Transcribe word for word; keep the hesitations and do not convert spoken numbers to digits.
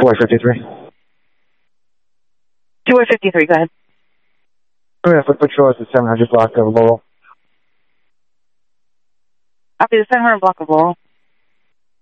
two A fifty-three. two A fifty-three, go ahead. I'm going to put patrol at the seven hundred block of Laurel. Copy the seven hundred block of Laurel.